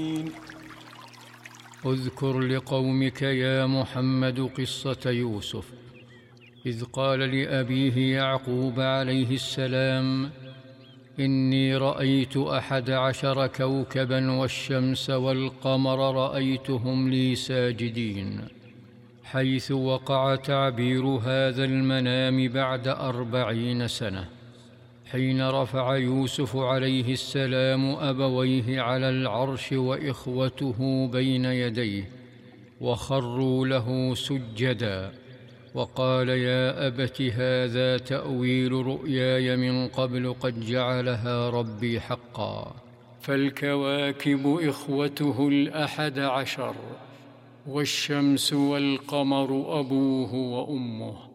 اذكر لقومك يا محمد قصة يوسف إذ قال لأبيه يعقوب عليه السلام: إني رأيت 11 كوكبا والشمس والقمر رأيتهم لي ساجدين، حيث وقع تعبير هذا المنام بعد 40 سنة، حين رفع يوسف عليه السلام أبويه على العرش وإخوته بين يديه وخروا له سجدا، وقال: يا أبت هذا تأويل رؤياي من قبل قد جعلها ربي حقا. فالكواكب إخوته 11، والشمس والقمر أبوه وأمه.